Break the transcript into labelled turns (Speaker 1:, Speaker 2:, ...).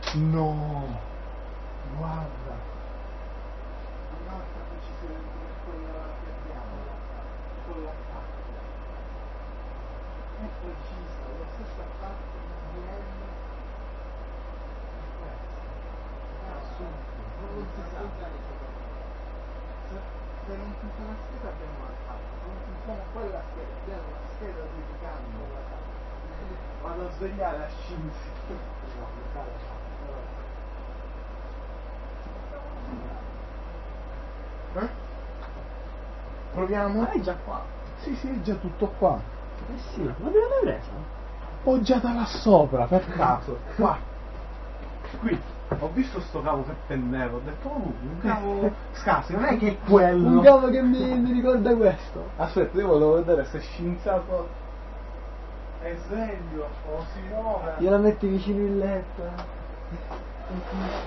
Speaker 1: No, guarda.
Speaker 2: Una volta che ci si vede come quella che abbiamo, con la carta. È precisa, la stessa parte di IBM è questa. È assurdo, non si sa. Se non funziona la scheda abbiamo la carta, se non funziona quella scheda abbiamo la scheda dedicata con la carta. Vado a svegliare a scienza.
Speaker 1: Proviamo?
Speaker 3: Ah, è già qua.
Speaker 1: Sì, sì, è già tutto qua.
Speaker 3: Eh sì, ma dove l'hai presa?
Speaker 1: Poggiata là sopra, per caso. Qua.
Speaker 2: Qui ho visto sto cavo che pendeva, ho detto un cavo scarso, non è che è
Speaker 3: Un
Speaker 2: quello.
Speaker 3: cavo che mi ricorda questo.
Speaker 1: Aspetta, io volevo vedere se scienziato è sveglio o si muove.
Speaker 3: Gliela metti vicino il letto.